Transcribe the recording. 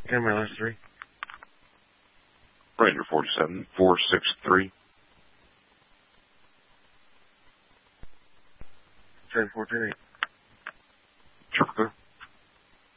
Camera last 3. Ranger 47, 463. Train 428.